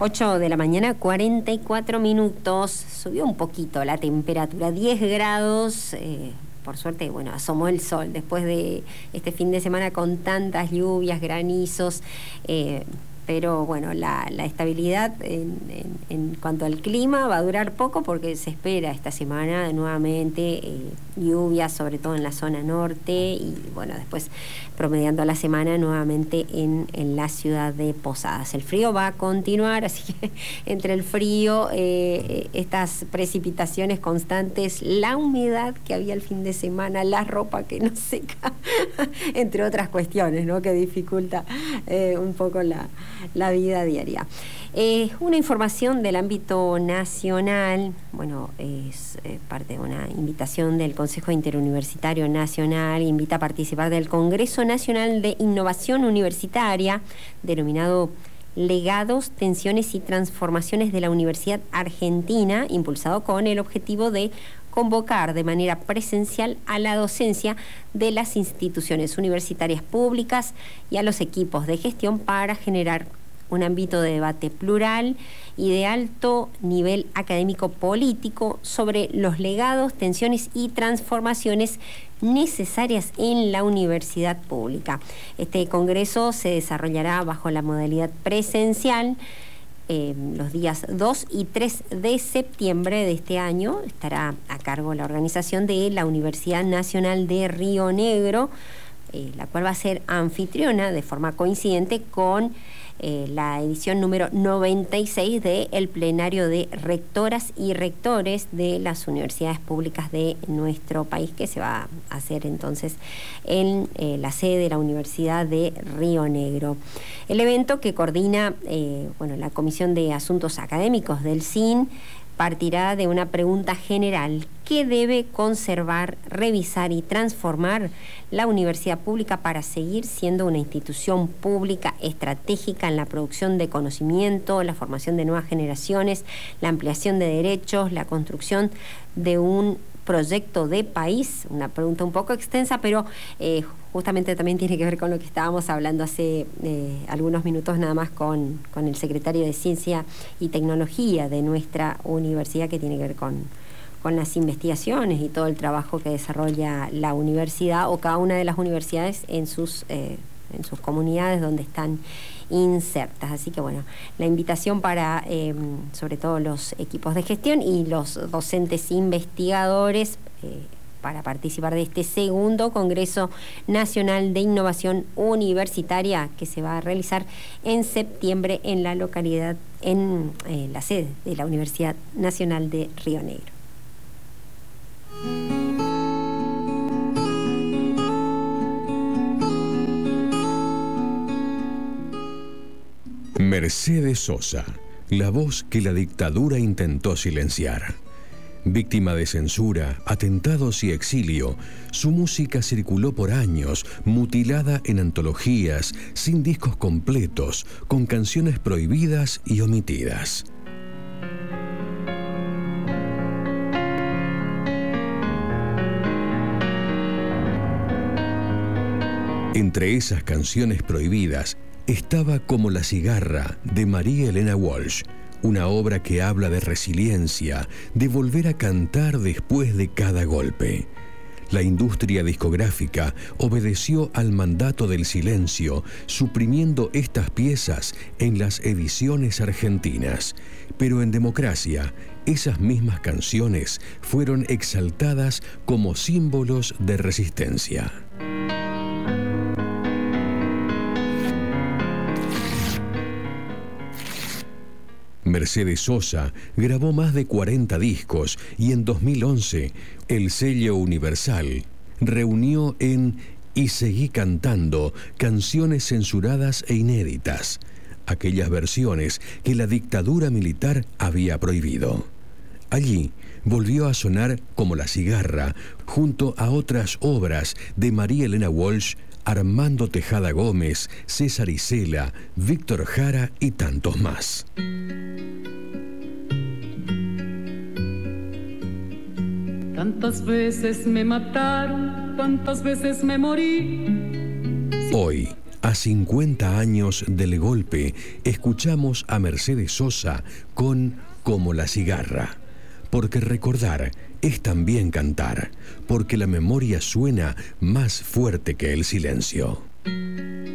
8 de la mañana, 44 minutos. Subió un poquito la temperatura, 10 grados. Por suerte, bueno, asomó el sol después de este fin de semana con tantas lluvias, granizos. Pero bueno, la estabilidad en cuanto al clima va a durar poco porque se espera esta semana nuevamente lluvias, sobre todo en la zona norte, y bueno, después promediando la semana nuevamente en la ciudad de Posadas. El frío va a continuar, así que entre el frío, estas precipitaciones constantes, la humedad que había el fin de semana, la ropa que no seca, entre otras cuestiones, ¿no?, que dificulta un poco la vida diaria. Una información del ámbito nacional, bueno, es parte de una invitación del Consejo Interuniversitario Nacional, invita a participar del Congreso Nacional de Innovación Universitaria, denominado Legados, Tensiones y Transformaciones de la Universidad Argentina, impulsado con el objetivo de convocar de manera presencial a la docencia de las instituciones universitarias públicas y a los equipos de gestión para generar un ámbito de debate plural y de alto nivel académico-político sobre los legados, tensiones y transformaciones necesarias en la universidad pública. Este congreso se desarrollará bajo la modalidad presencial los días 2 y 3 de septiembre de este año. Estará a cargo la organización de la Universidad Nacional de Río Negro, la cual va a ser anfitriona de forma coincidente con la edición número 96 del plenario de rectoras y rectores de las universidades públicas de nuestro país, que se va a hacer entonces en la sede de la Universidad de Río Negro. El evento, que coordina la Comisión de Asuntos Académicos del CIN, partirá de una pregunta general: ¿qué debe conservar, revisar y transformar la universidad pública para seguir siendo una institución pública estratégica en la producción de conocimiento, la formación de nuevas generaciones, la ampliación de derechos, la construcción de un proyecto de país? Una pregunta un poco extensa, pero justamente también tiene que ver con lo que estábamos hablando hace algunos minutos nada más con el secretario de Ciencia y Tecnología de nuestra universidad, que tiene que ver con las investigaciones y todo el trabajo que desarrolla la universidad o cada una de las universidades en sus comunidades donde están insertas. Así que bueno, la invitación para sobre todo los equipos de gestión y los docentes investigadores para participar de este segundo Congreso Nacional de Innovación Universitaria, que se va a realizar en septiembre en la localidad, en la sede de la Universidad Nacional de Río Negro. Mercedes Sosa, la voz que la dictadura intentó silenciar. Víctima de censura, atentados y exilio, su música circuló por años, mutilada en antologías, sin discos completos, con canciones prohibidas y omitidas. Entre esas canciones prohibidas estaba Como la cigarra, de María Elena Walsh, una obra que habla de resiliencia, de volver a cantar después de cada golpe. La industria discográfica obedeció al mandato del silencio, suprimiendo estas piezas en las ediciones argentinas. Pero en democracia, esas mismas canciones fueron exaltadas como símbolos de resistencia. Mercedes Sosa grabó más de 40 discos y en 2011 el sello Universal reunió en Y seguí cantando canciones censuradas e inéditas, aquellas versiones que la dictadura militar había prohibido. Allí volvió a sonar Como la cigarra, junto a otras obras de María Elena Walsh, Armando Tejada Gómez, César Isela, Víctor Jara y tantos más. Tantas veces me mataron, tantas veces me morí. Hoy, A 50 años del golpe, escuchamos a Mercedes Sosa con Como la cigarra. Porque recordar es también cantar, porque la memoria suena más fuerte que el silencio.